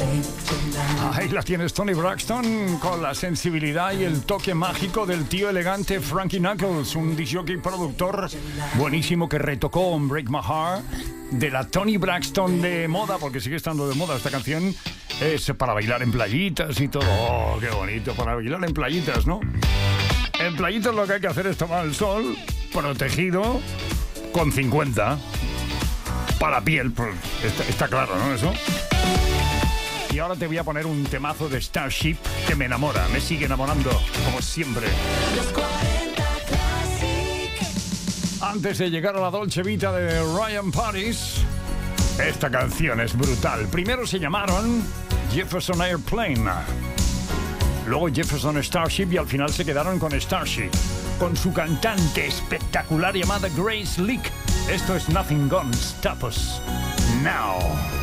Ahí la tienes, Toni Braxton, con la sensibilidad y el toque mágico del tío elegante Frankie Knuckles, un disc-jockey productor buenísimo que retocó on Break My Heart de la Toni Braxton de moda, porque sigue estando de moda esta canción. Es para bailar en playitas y todo. Oh, qué bonito, para bailar en playitas, ¿no? En playitas lo que hay que hacer es tomar el sol, protegido, con 50. Para piel, pues, está claro, ¿no? Eso. Y ahora te voy a poner un temazo de Starship que me enamora, me sigue enamorando, como siempre. Los 40 Classic. Antes de llegar a la Dolce Vita de Ryan Paris, esta canción es brutal. Primero se llamaron Jefferson Airplane, luego Jefferson Starship y al final se quedaron con Starship, con su cantante espectacular llamada Grace Leak. Esto es Nothing Gonna Stop Us Now.